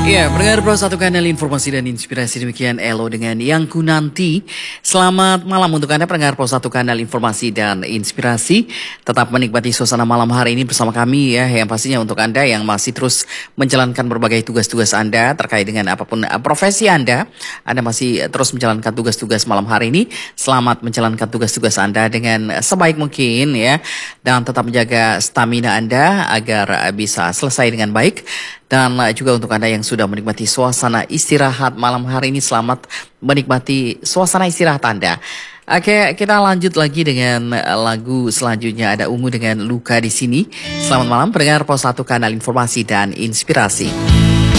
Ya, pendengar Pro satu kanal informasi dan inspirasi demikian Elo dengan yang ku nanti. Selamat malam untuk Anda pendengar Pro satu kanal informasi dan inspirasi. Tetap menikmati suasana malam hari ini bersama kami ya. Yang pastinya untuk Anda yang masih terus menjalankan berbagai tugas-tugas Anda terkait dengan apapun profesi Anda masih terus menjalankan tugas-tugas malam hari ini. Selamat menjalankan tugas-tugas Anda dengan sebaik mungkin ya. Dan tetap menjaga stamina Anda agar bisa selesai dengan baik. Dan juga untuk Anda yang sudah menikmati suasana istirahat malam hari ini, selamat menikmati suasana istirahat Anda. Oke, kita lanjut lagi dengan lagu selanjutnya. Ada Ungu dengan Luka di sini. Selamat malam pendengar Pos 1 Kanal Informasi dan Inspirasi.